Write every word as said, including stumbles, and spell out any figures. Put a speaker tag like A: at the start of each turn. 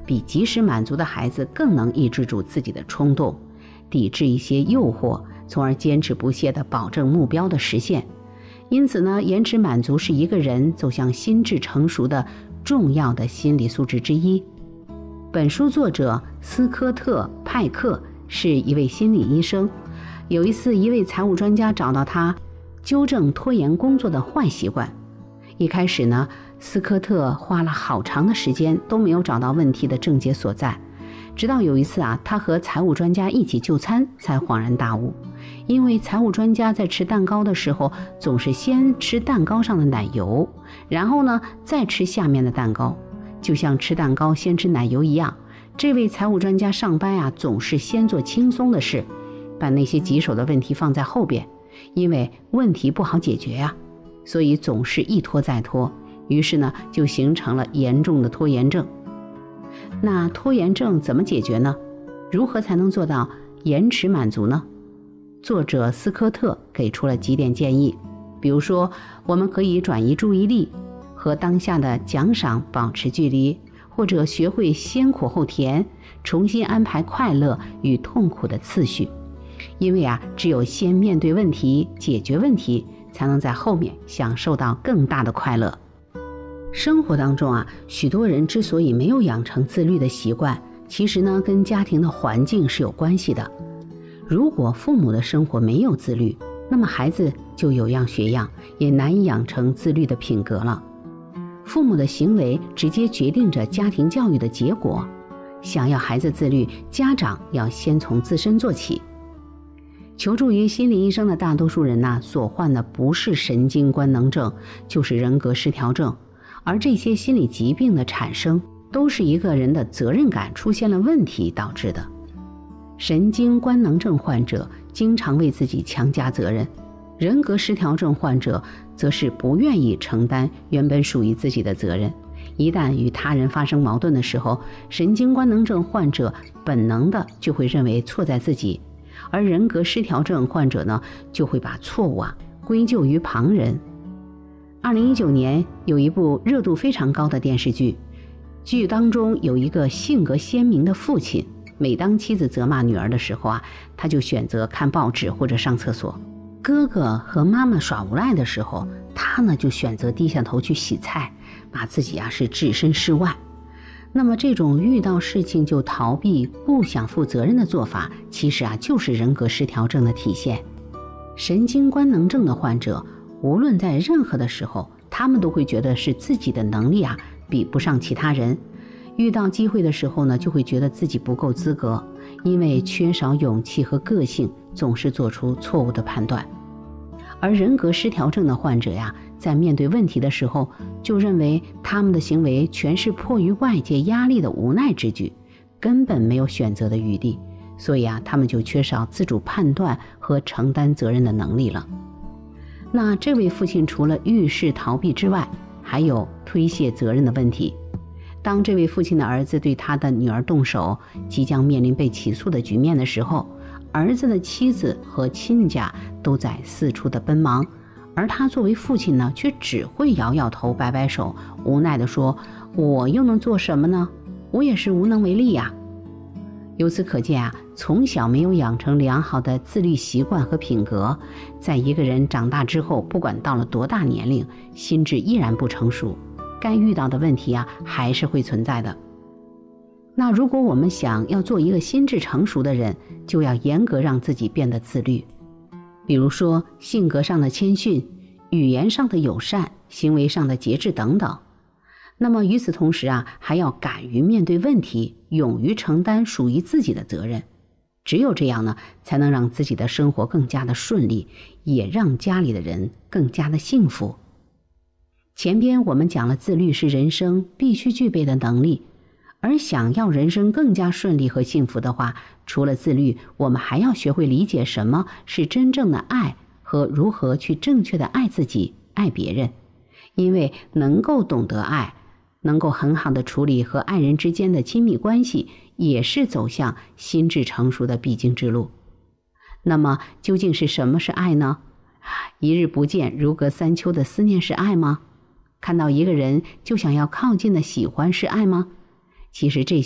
A: 比及时满足的孩子更能抑制住自己的冲动，抵制一些诱惑，从而坚持不懈地保证目标的实现。因此呢，延迟满足是一个人走向心智成熟的重要的心理素质之一。本书作者斯科特·派克是一位心理医生。有一次，一位财务专家找到他，纠正拖延工作的坏习惯。一开始呢，斯科特花了好长的时间都没有找到问题的症结所在。直到有一次啊，他和财务专家一起就餐，才恍然大悟。因为财务专家在吃蛋糕的时候，总是先吃蛋糕上的奶油，然后呢，再吃下面的蛋糕，就像吃蛋糕先吃奶油一样。这位财务专家上班啊，总是先做轻松的事，把那些棘手的问题放在后边，因为问题不好解决呀、啊，所以总是一拖再拖，于是呢，就形成了严重的拖延症。那拖延症怎么解决呢？如何才能做到延迟满足呢？作者斯科特给出了几点建议，比如说，我们可以转移注意力，和当下的奖赏保持距离，或者学会先苦后甜，重新安排快乐与痛苦的次序。因为啊，只有先面对问题，解决问题，才能在后面享受到更大的快乐。生活当中啊，许多人之所以没有养成自律的习惯，其实呢，跟家庭的环境是有关系的。如果父母的生活没有自律，那么孩子就有样学样，也难以养成自律的品格了。父母的行为直接决定着家庭教育的结果。想要孩子自律，家长要先从自身做起。求助于心理医生的大多数人呐、啊，所患的不是神经官能症，就是人格失调症。而这些心理疾病的产生，都是一个人的责任感出现了问题导致的。神经官能症患者经常为自己强加责任，人格失调症患者则是不愿意承担原本属于自己的责任。一旦与他人发生矛盾的时候，神经官能症患者本能的就会认为错在自己，而人格失调症患者呢，就会把错误啊归咎于旁人。二零一九年有一部热度非常高的电视剧，剧当中有一个性格鲜明的父亲，每当妻子责骂女儿的时候啊，他就选择看报纸或者上厕所；哥哥和妈妈耍无赖的时候，他呢就选择低下头去洗菜，把自己啊是置身事外。那么这种遇到事情就逃避、不想负责任的做法，其实啊就是人格失调症的体现。神经官能症的患者，无论在任何的时候，他们都会觉得是自己的能力啊比不上其他人。遇到机会的时候呢，就会觉得自己不够资格，因为缺少勇气和个性，总是做出错误的判断。而人格失调症的患者呀，在面对问题的时候，就认为他们的行为全是迫于外界压力的无奈之举，根本没有选择的余地，所以啊，他们就缺少自主判断和承担责任的能力了。那这位父亲除了遇事逃避之外，还有推卸责任的问题。当这位父亲的儿子对他的女儿动手，即将面临被起诉的局面的时候，儿子的妻子和亲家都在四处的奔忙，而他作为父亲呢，却只会摇摇头、摆摆手，无奈地说：“我又能做什么呢？我也是无能为力呀。”由此可见啊，从小没有养成良好的自律习惯和品格，在一个人长大之后，不管到了多大年龄，心智依然不成熟，该遇到的问题啊，还是会存在的。那如果我们想要做一个心智成熟的人，就要严格让自己变得自律。比如说性格上的谦逊，语言上的友善，行为上的节制等等。那么与此同时啊，还要敢于面对问题，勇于承担属于自己的责任。只有这样呢，才能让自己的生活更加的顺利，也让家里的人更加的幸福。前边我们讲了，自律是人生必须具备的能力，而想要人生更加顺利和幸福的话，除了自律，我们还要学会理解什么是真正的爱，和如何去正确的爱自己、爱别人。因为能够懂得爱，能够很好的处理和爱人之间的亲密关系，也是走向心智成熟的必经之路。那么究竟是什么是爱呢？一日不见，如隔三秋的思念是爱吗？看到一个人就想要靠近的喜欢是爱吗？其实这些